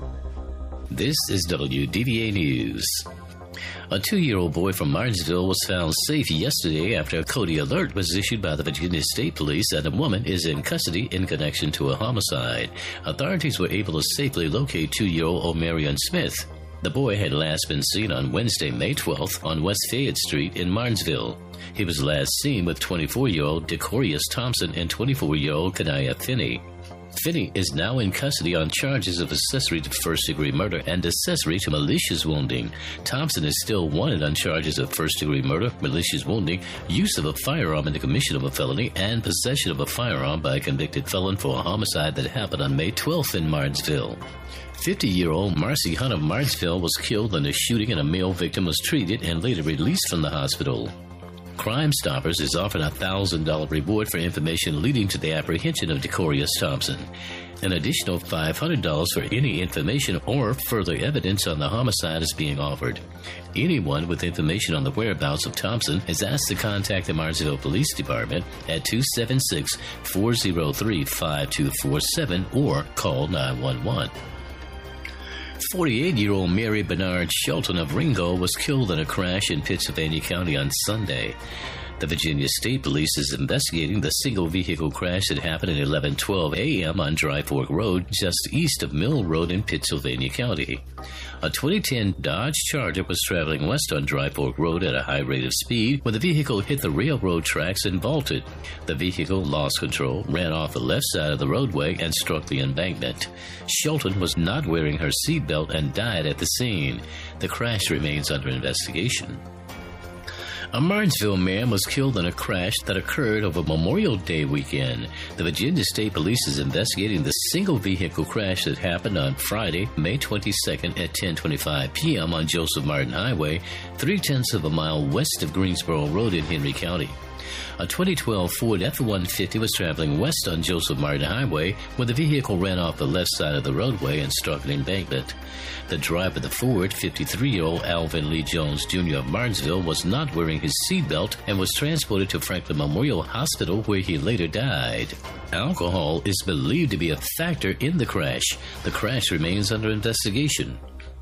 This is WDVA News. A 2-year-old boy from Martinsville was found safe yesterday after a Cody alert was issued by the Virginia State Police that a woman is in custody in connection to a homicide. Authorities were able to safely locate 2-year-old Omarion Smith. The boy had last been seen on Wednesday, May 12th on West Fayette Street in Martinsville. He was last seen with 24-year-old Decorius Thompson and 24-year-old Kanaya Finney. Finney is now in custody on charges of accessory to first-degree murder and accessory to malicious wounding. Thompson is still wanted on charges of first-degree murder, malicious wounding, use of a firearm in the commission of a felony, and possession of a firearm by a convicted felon for a homicide that happened on May 12th in Martinsville. 50-year-old Marcy Hunt of Martinsville was killed in a shooting and a male victim was treated and later released from the hospital. Crime Stoppers is offering a $1,000 reward for information leading to the apprehension of Decorius Thompson. An additional $500 for any information or further evidence on the homicide is being offered. Anyone with information on the whereabouts of Thompson is asked to contact the Martinsville Police Department at 276-403-5247 or call 911. 48-year-old Mary Bernard Shelton of Ringgold was killed in a crash in Pittsylvania County on Sunday. The Virginia State Police is investigating the single vehicle crash that happened at 11:12 a.m. on Dry Fork Road, just east of Mill Road in Pittsylvania County. A 2010 Dodge Charger was traveling west on Dry Fork Road at a high rate of speed when the vehicle hit the railroad tracks and vaulted. The vehicle lost control, ran off the left side of the roadway, and struck the embankment. Shelton was not wearing her seatbelt and died at the scene. The crash remains under investigation. A Martinsville man was killed in a crash that occurred over Memorial Day weekend. The Virginia State Police is investigating the single vehicle crash that happened on Friday, May 22nd at 10:25 p.m. on Joseph Martin Highway, 0.3 of a mile west of Greensboro Road in Henry County. A 2012 Ford F-150 was traveling west on Joseph Martin Highway when the vehicle ran off the left side of the roadway and struck an embankment. The driver of the Ford, 53-year-old Alvin Lee Jones Jr. of Martinsville, was not wearing his seatbelt and was transported to Franklin Memorial Hospital where he later died. Alcohol is believed to be a factor in the crash. The crash remains under investigation.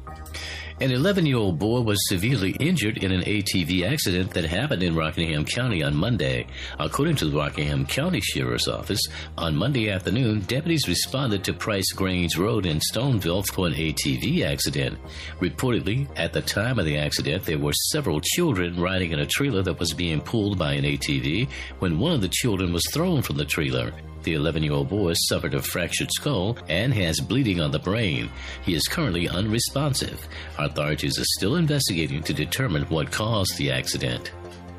An 11-year-old boy was severely injured in an ATV accident that happened in Rockingham County on Monday. According to the Rockingham County Sheriff's Office, on Monday afternoon, deputies responded to Price Grange Road in Stoneville for an ATV accident. Reportedly, at the time of the accident, there were several children riding in a trailer that was being pulled by an ATV when one of the children was thrown from the trailer. The 11-year-old boy suffered a fractured skull and has bleeding on the brain. He is currently unresponsive. Authorities are still investigating to determine what caused the accident.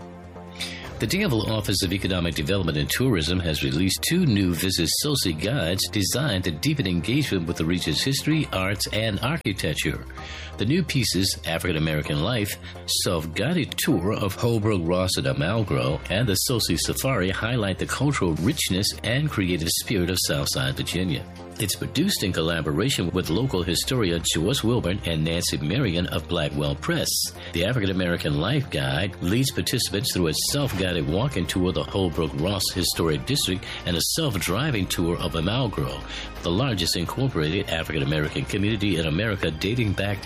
The Danville Office of Economic Development and Tourism has released 2 new Visit SoCi guides designed to deepen engagement with the region's history, arts, and architecture. The new pieces, African American Life, Self-Guided Tour of Holbrook, Ross, and Almagro, and the SoCi Safari highlight the cultural richness and creative spirit of Southside Virginia. It's produced in collaboration with local historian Joyce Wilburn and Nancy Marion of Blackwell Press. The African American Life Guide leads participants through a self-guided walking tour of the Holbrook Ross Historic District and a self-driving tour of Almagro, the largest incorporated African American community in America dating back to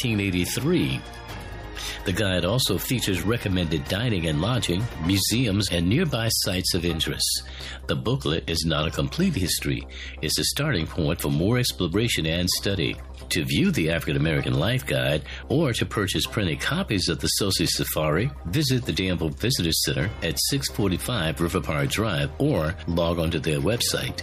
1883. The guide also features recommended dining and lodging, museums, and nearby sites of interest. The booklet is not a complete history. It's a starting point for more exploration and study. To view the African American Life Guide or to purchase printed copies of the SoCi Safari, visit the Danville Visitor Center at 645 River Park Drive or log on to their website.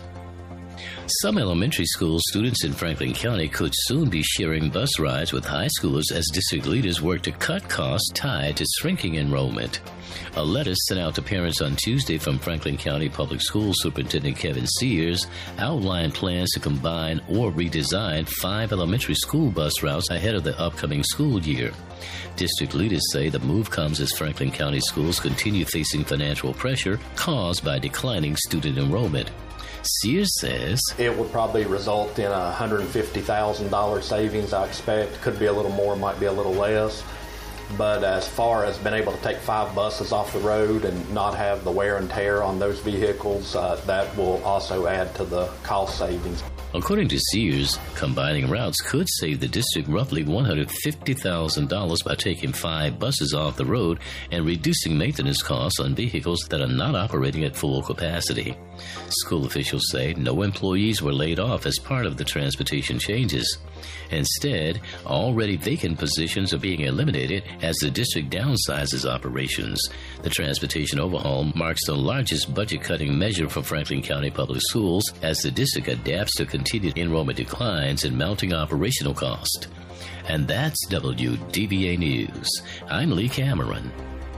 Some elementary school students in Franklin County could soon be sharing bus rides with high schoolers as district leaders work to cut costs tied to shrinking enrollment. A letter sent out to parents on Tuesday from Franklin County Public Schools Superintendent Kevin Sears outlined plans to combine or redesign 5 elementary school bus routes ahead of the upcoming school year. District leaders say the move comes as Franklin County schools continue facing financial pressure caused by declining student enrollment. Sears says it would probably result in a $150,000 savings, I expect. Could be a little more, might be a little less. But as far as being able to take 5 buses off the road and not have the wear and tear on those vehicles, that will also add to the cost savings. According to Sears, combining routes could save the district roughly $150,000 by taking 5 buses off the road and reducing maintenance costs on vehicles that are not operating at full capacity. School officials say no employees were laid off as part of the transportation changes. Instead, already vacant positions are being eliminated as the district downsizes operations. The transportation overhaul marks the largest budget-cutting measure for Franklin County Public Schools as the district adapts to continued enrollment declines and mounting operational cost. And that's WDVA News. I'm Lee Cameron.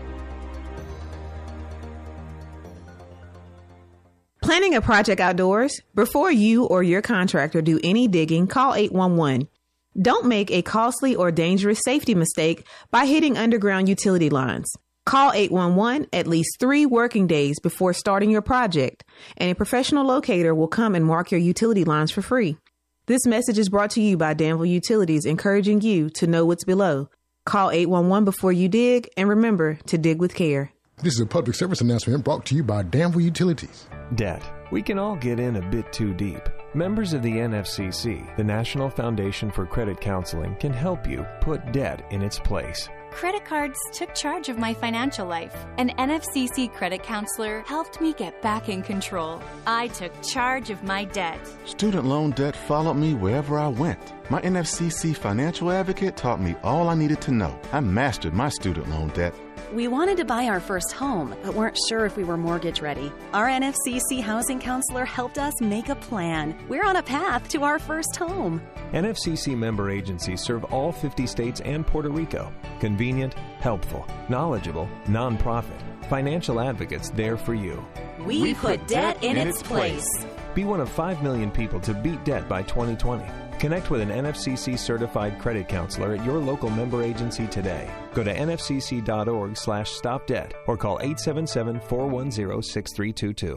Planning a project outdoors? Before you or your contractor do any digging, call 811. Don't make a costly or dangerous safety mistake by hitting underground utility lines. Call 811 at least 3 working days before starting your project, and a professional locator will come and mark your utility lines for free. This message is brought to you by Danville Utilities, encouraging you to know what's below. Call 811 before you dig, and remember to dig with care. This is a public service announcement brought to you by Danville Utilities. Debt. We can all get in a bit too deep. Members of the NFCC, the National Foundation for Credit Counseling, can help you put debt in its place. Credit cards took charge of my financial life. An NFCC credit counselor helped me get back in control. I took charge of my debt. Student loan debt followed me wherever I went. My NFCC financial advocate taught me all I needed to know. I mastered my student loan debt. We wanted to buy our first home, but weren't sure if we were mortgage ready. Our NFCC housing counselor helped us make a plan. We're on a path to our first home. NFCC member agencies serve all 50 states and Puerto Rico. Convenient, helpful, knowledgeable, nonprofit. Financial advocates there for you. We put debt in its place. Be one of 5 million people to beat debt by 2020. Connect with an NFCC certified credit counselor at your local member agency today. Go to nfcc.org/stopdebt or call 877-410-6322.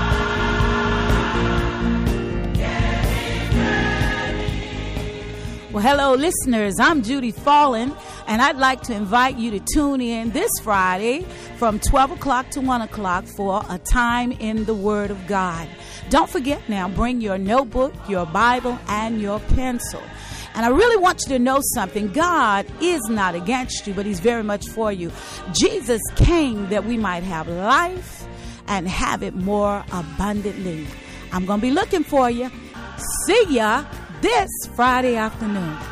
Well, hello, listeners. I'm Judy Fallon, and I'd like to invite you to tune in this Friday from 12 o'clock to 1 o'clock for A Time in the Word of God. Don't forget now, bring your notebook, your Bible, and your pencil. And I really want you to know something. God is not against you, but He's very much for you. Jesus came that we might have life and have it more abundantly. I'm going to be looking for you. See ya this Friday afternoon.